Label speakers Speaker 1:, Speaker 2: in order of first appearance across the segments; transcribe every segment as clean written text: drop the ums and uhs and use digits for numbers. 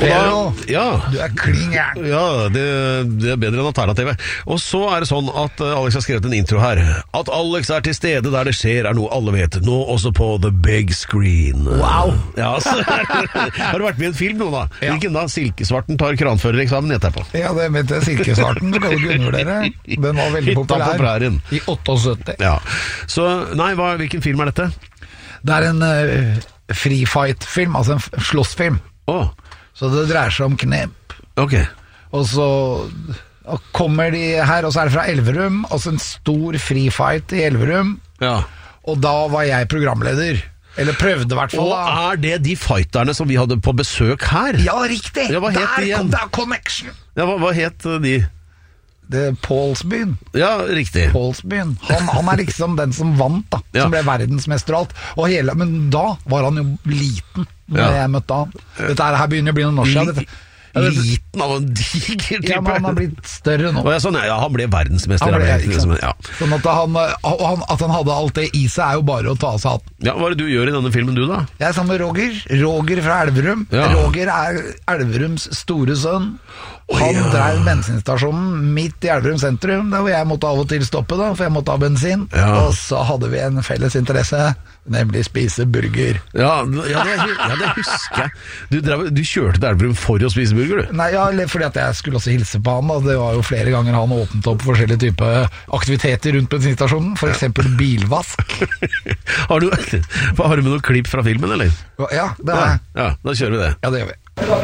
Speaker 1: Ja.
Speaker 2: Du klingeren.
Speaker 1: Ja, det er bedre enn alternativet. Og så det sånn at Alex har skrevet en intro her. At Alex til stede der det skjer noe alle vet. Nå også på the big screen.
Speaker 2: Wow.
Speaker 1: Ja, så, har du vært med i en film nå da?
Speaker 2: Ja.
Speaker 1: Hvilken da? Silkesvarten tar kranførereksamen etterpå.
Speaker 2: Ja, det mente Silkesvarten, så kan du ikke undervurdere. Den var veldig
Speaker 1: Hytta på
Speaker 2: populær
Speaker 1: prærien.
Speaker 2: i 78.
Speaker 1: Ja. Så, nei, hvilken film dette?
Speaker 2: Det en free fight-film, altså en slåssfilm. Så det dreier seg om knep.
Speaker 1: Ok.
Speaker 2: Og så kommer de her, og så det fra Elverum, altså en stor free fight i Elverum.
Speaker 1: Ja.
Speaker 2: Og da var jeg programleder. Eller prøvde i hvert fall.
Speaker 1: Og det de fighterne som vi hadde på besøk her?
Speaker 2: Ja, riktig!
Speaker 1: Ja, hva het de igjen?
Speaker 2: Der kom connection!
Speaker 1: Ja, hva het de?
Speaker 2: Det Paulsbyen.
Speaker 1: Ja, riktig.
Speaker 2: Paulsbyen. Han liksom den som vant, da.
Speaker 1: Ja.
Speaker 2: Som ble verdensmester og alt. Men da var han jo liten, når jeg møtte han. Dette her begynner å bli noen år siden.
Speaker 1: Liten av en diger type.
Speaker 2: Ja, men han har blitt større nå.
Speaker 1: Sånn, ja, han ble verdensmester.
Speaker 2: Sånn at han hadde alt det i seg, jo bare å ta seg hatt.
Speaker 1: Ja, hva det du gjør i denne filmen du da?
Speaker 2: Jeg sammen med Roger. Roger fra Elverum.
Speaker 1: Ja.
Speaker 2: Roger Elverums store sønn. Han drev bensinstasjonen midt i Elverum sentrum, der hvor jeg måtte av og til stoppe, da, for jeg måtte ha bensin. Ja. Og så hadde vi en felles interesse, nemlig spise burger.
Speaker 1: Ja, det husker jeg. Du kjørte til Elverum for å spise burger, du?
Speaker 2: Nei, fordi at jeg skulle også hilse på han, og det var jo flere ganger han åpnet opp forskjellige typer aktiviteter rundt bensinstasjonen, for eksempel bilvask.
Speaker 1: Har du med noen klipp fra filmen, eller?
Speaker 2: Ja, det har jeg.
Speaker 1: Ja, da kjører vi det.
Speaker 2: Ja, det gjør vi.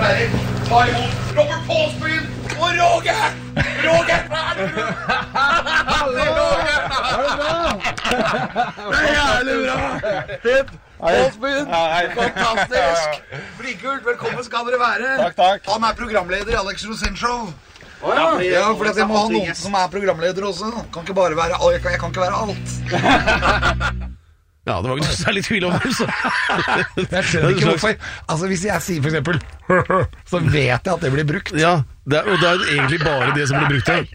Speaker 2: Ta imot Robert Paulsbyen og Roger! Roger fra Elverum! Hallo, Roger! Er det bra? Det jævlig bra! Hipp! Paulsbyen, fantastisk! Blikkult, velkommen skal dere være.
Speaker 3: Takk.
Speaker 2: Han programleder i Alex Rosén Show. Ja, for jeg må ha noen som programleder også. Kan ikke bare være, jeg kan ikke være alt.
Speaker 1: Ja, det var ikke særlig tvil om det.
Speaker 2: Jeg skjønner ikke hvorfor. Altså, hvis jeg sier for eksempel så vet jeg at det blir brukt.
Speaker 1: Ja, og det egentlig bare det som blir brukt her.